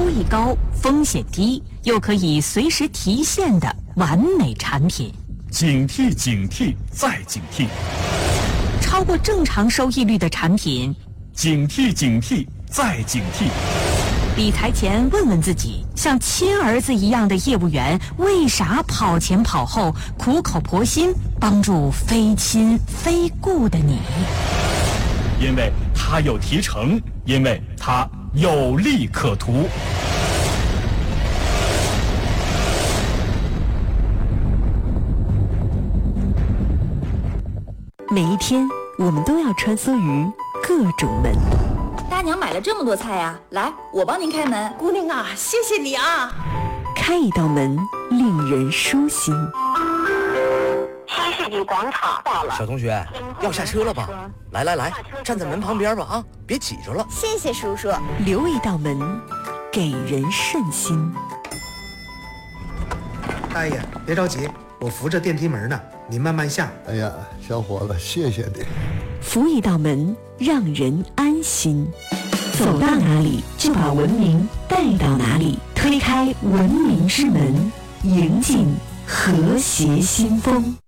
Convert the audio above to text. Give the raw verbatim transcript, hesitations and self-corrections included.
收益高、风险低，又可以随时提现的完美产品。 警惕警惕再警惕， 超过正常收益率的产品， 警惕警惕再警惕。 理财前问问自己，像亲儿子一样的业务员为啥跑前跑后，苦口婆心帮助非亲非故的你？ 因为他有提成，因为他有利可图。 每一天，我们都要穿梭于各种门。 大娘买了这么多菜呀、啊，来，我帮您开门。 姑娘啊，谢谢你啊！ 开一道门，令人舒心。 新世纪广场到了， 小同学，要下车了吧？来来来，站在门旁边吧啊，别挤着了。 谢谢叔叔。 留一道门，给人顺心。 大爷，别着急，我扶着电梯门呢，您慢慢下。 哎呀，小伙子，谢谢你。 扶一道门，让人安心。走到哪里，就把文明带到哪里。推开文明之门，迎进和谐新风。